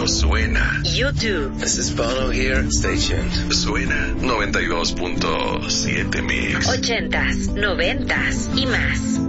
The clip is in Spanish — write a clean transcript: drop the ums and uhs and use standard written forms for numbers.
suena. YouTube. This is Bono here. Stay tuned. Suena 92.7 Mix. 80s, 90s y más.